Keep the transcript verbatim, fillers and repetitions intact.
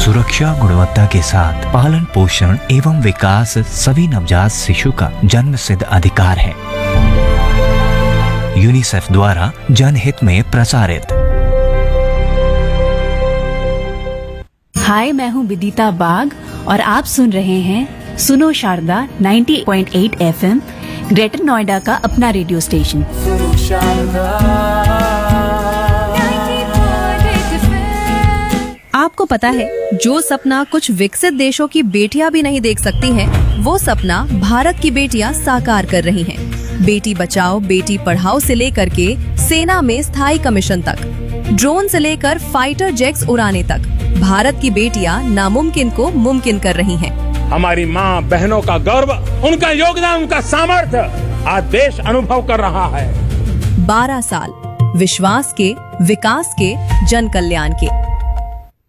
सुरक्षा गुणवत्ता के साथ पालन पोषण एवं विकास सभी नवजात शिशु का जन्म सिद्ध अधिकार है। यूनिसेफ द्वारा जनहित में प्रसारित। हाय, मैं हूँ विदिता बाग और आप सुन रहे हैं सुनो शारदा नब्बे पॉइंट आठ एफएम, ग्रेटर नोएडा का अपना रेडियो स्टेशन। आपको पता है, जो सपना कुछ विकसित देशों की बेटियां भी नहीं देख सकती हैं, वो सपना भारत की बेटियां साकार कर रही हैं। बेटी बचाओ बेटी पढ़ाओ से लेकर के सेना में स्थायी कमीशन तक, ड्रोन से लेकर फाइटर जेट्स उड़ाने तक, भारत की बेटियां नामुमकिन को मुमकिन कर रही हैं। हमारी माँ बहनों का गौरव, उनका योगदान, उनका सामर्थ्य आज देश अनुभव कर रहा है। बारह साल विश्वास के, विकास के, जन कल्याण के।